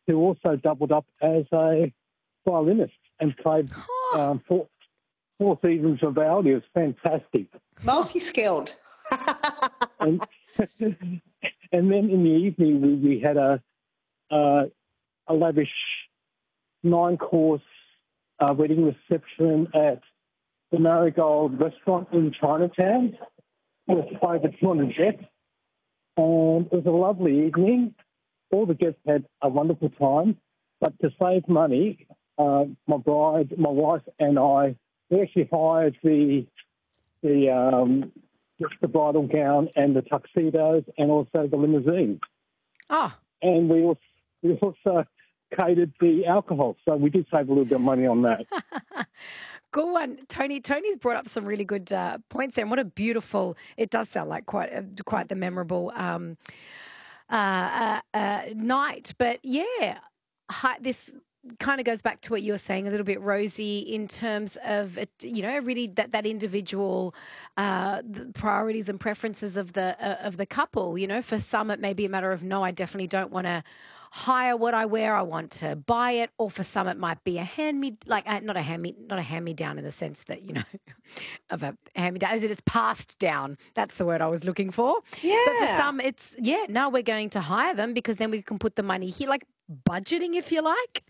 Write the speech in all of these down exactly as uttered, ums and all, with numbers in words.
who also doubled up as a violinist and played um, four, four seasons of Vivaldi. It was fantastic. Multi-skilled. and, and then in the evening, we, we had a, uh, a lavish nine-course uh, wedding reception at the Marigold restaurant in Chinatown. It was played at two hundred guests. And it was a lovely evening. All the guests had a wonderful time. But to save money, uh, my bride, my wife and I, we actually hired the the um, the bridal gown and the tuxedos and also the limousine. Oh. And we also, we also catered the alcohol, so we did save a little bit of money on that. Good one, Tony. Tony's brought up some really good uh, points there, and what a beautiful, it does sound like quite uh, quite the memorable um, uh, uh, uh, night. But yeah, hi, this kind of goes back to what you were saying a little bit, Rosie, in terms of, it, you know, really that, that individual uh, the priorities and preferences of the uh, of the couple. You know, for some it may be a matter of, no, I definitely don't want to hire what I wear, I want to buy it, or for some it might be a hand me like uh, not a hand me not a hand me down in the sense that, you know, of a hand me down, as it is passed down. That's the word I was looking for. Yeah. But for some it's yeah, now we're going to hire them because then we can put the money here, like budgeting, if you like.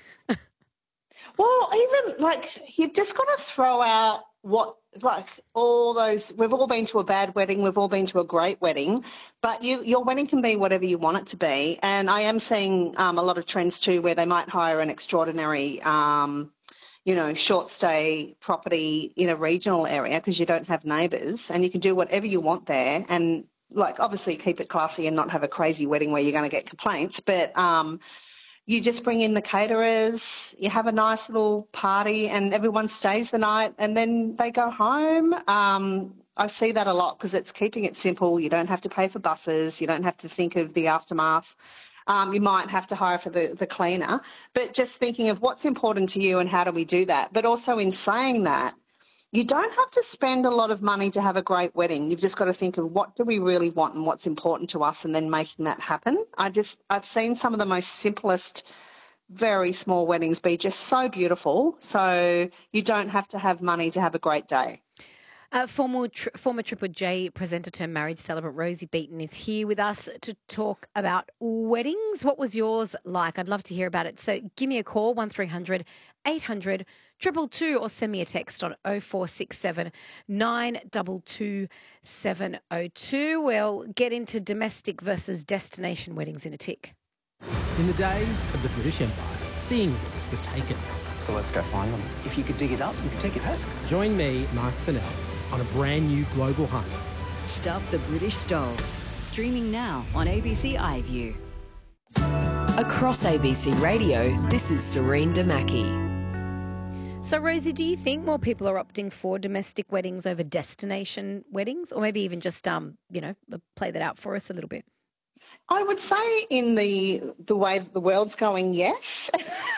Well, even like you've just got to throw out what, like all those, we've all been to a bad wedding, we've all been to a great wedding, but you, your wedding can be whatever you want it to be. And I am seeing um, a lot of trends too where they might hire an extraordinary, um, you know, short stay property in a regional area because you don't have neighbours, and you can do whatever you want there. And like obviously keep it classy and not have a crazy wedding where you're going to get complaints, but um, you just bring in the caterers, you have a nice little party and everyone stays the night and then they go home. Um, I see that a lot because it's keeping it simple. You don't have to pay for buses. You don't have to think of the aftermath. Um, you might have to hire for the, the cleaner, but just thinking of what's important to you and how do we do that. But also in saying that, you don't have to spend a lot of money to have a great wedding. You've just got to think of what do we really want and what's important to us and then making that happen. I just, I've seen some of the most simplest, very small weddings be just so beautiful. So you don't have to have money to have a great day. Uh, former, tri- former Triple J presenter turned marriage celebrant Rosie Beaton is here with us to talk about weddings. What was yours like? I'd love to hear about it. So give me a call, one three hundred eight hundred two two two, or send me a text on oh four six seven nine two two seven oh two. We'll get into domestic versus destination weddings in a tick. In the days of the British Empire, things were taken. So let's go find them. If you could dig it up, you could take it home. Join me, Mark Fennell, on a brand new global hunt. Stuff the British Stole. Streaming now on A B C iView. Across A B C Radio, this is Serene Damaki. So, Rosie, do you think more people are opting for domestic weddings over destination weddings, or maybe even just, um, you know, play that out for us a little bit? I would say in the the way that the world's going, yes.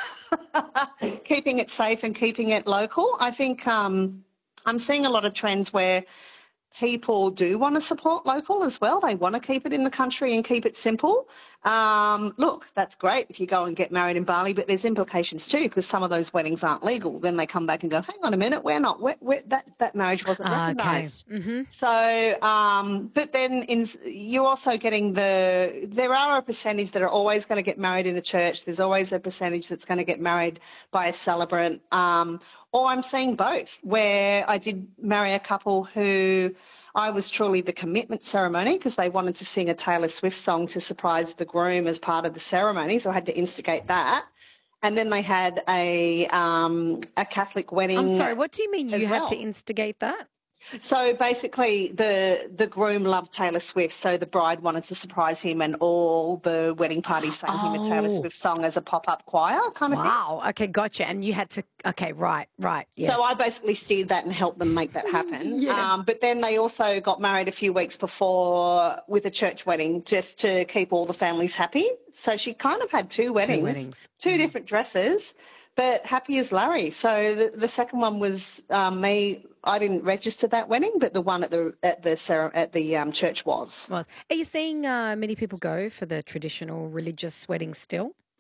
Keeping it safe and keeping it local. I think um, I'm seeing a lot of trends where people do want to support local as well. They want to keep it in the country and keep it simple. Um, look, that's great if you go and get married in Bali, but there's implications too because some of those weddings aren't legal. Then they come back and go, hang on a minute, we're not, we're, we're, that, that marriage wasn't Ah, recognised. okay. Mm-hmm. So, um, but then in, you're also getting the, there are a percentage that are always going to get married in a church. There's always a percentage that's going to get married by a celebrant. Um, or I'm seeing both, where I did marry a couple who I was truly the commitment ceremony because they wanted to sing a Taylor Swift song to surprise the groom as part of the ceremony, so I had to instigate that. And then they had a um, a Catholic wedding. I'm sorry, what do you mean you had well. to instigate that? So basically the the groom loved Taylor Swift, so the bride wanted to surprise him and all the wedding party sang him a Taylor Oh. Swift song as a pop-up choir kind of thing. Wow. Okay, gotcha. And you had to, okay, right, right. Yes. So I basically steered that and helped them make that happen. Yeah. Um, but then they also got married a few weeks before with a church wedding just to keep all the families happy. So she kind of had two weddings, weddings. two Mm. different dresses, but happy as Larry. So the, the second one was um, me. I didn't register that wedding, but the one at the at the cere- at the um, church was. Well, are you seeing uh, many people go for the traditional religious weddings still?